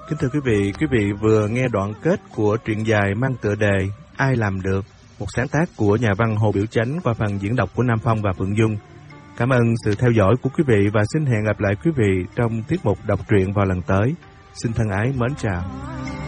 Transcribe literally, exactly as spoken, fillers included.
Kính thưa quý vị, quý vị vừa nghe đoạn kết của truyện dài mang tựa đề Ai Làm Được, một sáng tác của nhà văn Hồ Biểu Chánh qua phần diễn đọc của Nam Phong và Phượng Dung. Cảm ơn sự theo dõi của quý vị và xin hẹn gặp lại quý vị trong tiết mục đọc truyện vào lần tới. Xin thân ái mến chào.